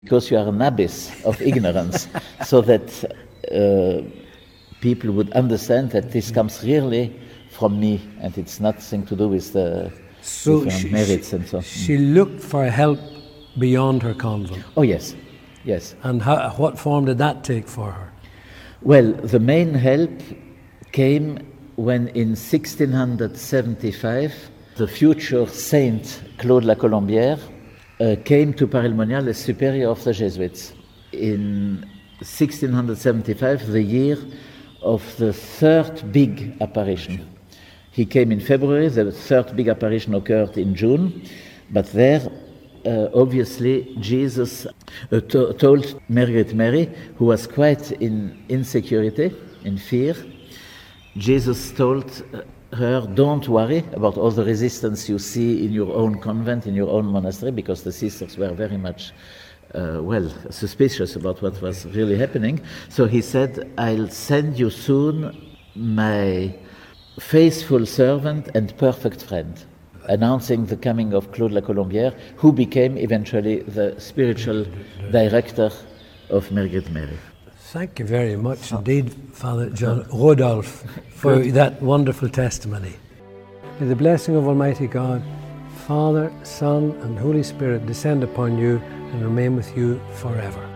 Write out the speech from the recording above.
because you are an abyss of ignorance, so that people would understand that this comes really from me, and it's nothing to do with the different merits and so on. She looked for help beyond her convent. Oh yes, yes. And what form did that take for her? Well, the main help came when in 1675 the future saint Claude La Colombière came to Paray-le-Monial as superior of the Jesuits. In 1675, the year of the third big apparition. He came in February, the third big apparition occurred in June, but there obviously Jesus told Margaret Mary, who was quite in insecurity, in fear. Jesus told her, don't worry about all the resistance you see in your own convent, in your own monastery, because the sisters were very much suspicious about what was really happening. So he said, I'll send you soon my faithful servant and perfect friend, announcing the coming of Claude La Colombière, who became eventually the spiritual director of Margaret Mary. Thank you very much indeed, Father John Rodolphe, for that wonderful testimony. May the blessing of Almighty God, Father, Son, and Holy Spirit descend upon you and remain with you forever.